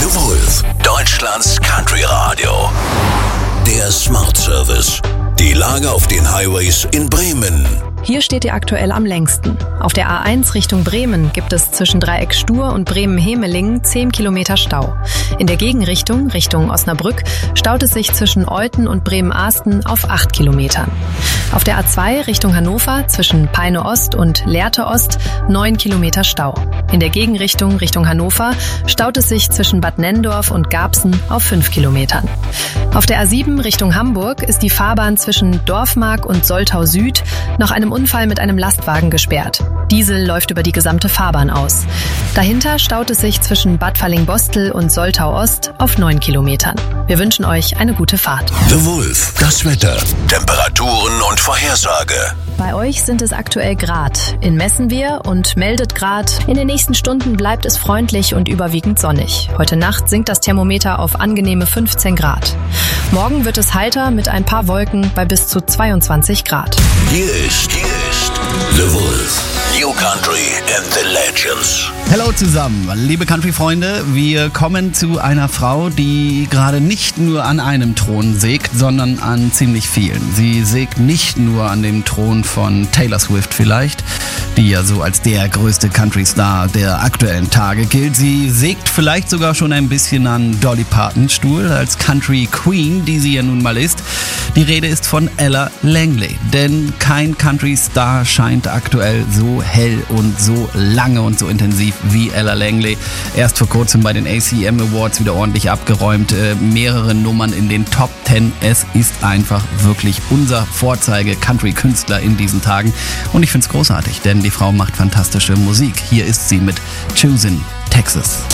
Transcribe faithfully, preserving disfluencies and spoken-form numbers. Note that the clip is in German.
The Wolf, Deutschlands Country Radio. Der Smart Service. Die Lage auf den Highways in Bremen. Hier steht ihr aktuell am längsten. Auf der A eins Richtung Bremen gibt es zwischen Dreieck Stur und Bremen-Hemelingen zehn Kilometer Stau. In der Gegenrichtung, Richtung Osnabrück, staut es sich zwischen Olten und Bremen-Ahsten auf acht Kilometern. Auf der A zwei Richtung Hannover zwischen Peine Ost und Lehrte Ost neun Kilometer Stau. In der Gegenrichtung, Richtung Hannover, staut es sich zwischen Bad Nenndorf und Garbsen auf fünf Kilometern. Auf der A sieben Richtung Hamburg ist die Fahrbahn zwischen Dorfmark und Soltau Süd nach einem Unfall mit einem Lastwagen gesperrt. Diesel läuft über die gesamte Fahrbahn aus. Dahinter staut es sich zwischen Bad Fallingbostel und Soltau Ost auf neun Kilometern. Wir wünschen euch eine gute Fahrt. The Wolf, das Wetter, Temperaturen und Vorhersage. Bei euch sind es aktuell Grad. In messen wir und meldet Grad. In den nächsten Stunden bleibt es freundlich und überwiegend sonnig. Heute Nacht sinkt das Thermometer auf angenehme fünfzehn Grad. Morgen wird es heiter mit ein paar Wolken bei bis zu zweiundzwanzig Grad. Hier ist, hier ist The Wolf. New Country and the Legends. Hallo zusammen, liebe Country-Freunde. Wir kommen zu einer Frau, die gerade nicht nur an einem Thron sägt, sondern an ziemlich vielen. Sie sägt nicht nur an dem Thron von Taylor Swift vielleicht, die ja so als der größte Country-Star der aktuellen Tage gilt. Sie sägt vielleicht sogar schon ein bisschen an Dolly Partons Stuhl als Country-Queen, die sie ja nun mal ist. Die Rede ist von Ella Langley, denn kein Country-Star scheint aktuell so hell und so lange und so intensiv wie Ella Langley. Erst vor kurzem bei den A C M Awards wieder ordentlich abgeräumt, äh, mehrere Nummern in den Top Ten. Es ist einfach wirklich unser Vorzeige-Country-Künstler in diesen Tagen und ich finde es großartig, denn die Frau macht fantastische Musik. Hier ist sie mit Choosing Texas.